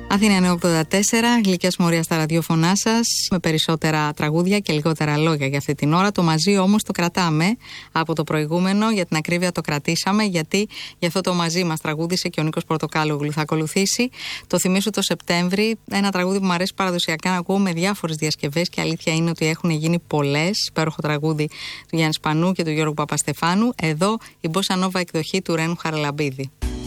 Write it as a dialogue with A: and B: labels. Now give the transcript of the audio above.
A: Αθήνα 84, γλυκιά συμμορία στα ραδιόφωνά σας, με περισσότερα τραγούδια και λιγότερα λόγια για αυτή την ώρα. Το μαζί όμως το κρατάμε από το προηγούμενο, για την ακρίβεια το κρατήσαμε, γιατί για αυτό το μαζί μας τραγούδισε και ο Νίκος Πορτοκάλογλου. Θα ακολουθήσει το Θυμήσου το Σεπτέμβρη, ένα τραγούδι που μου αρέσει παραδοσιακά να ακούω με διάφορες διασκευές και αλήθεια είναι ότι έχουν γίνει πολλές. Υπέροχο τραγούδι του Γιάννη Σπανού και του Γιώργου Παπαστεφάνου. Εδώ η Μπόσα Νόβα εκδοχή του Ρένου Χαραλαμπίδη.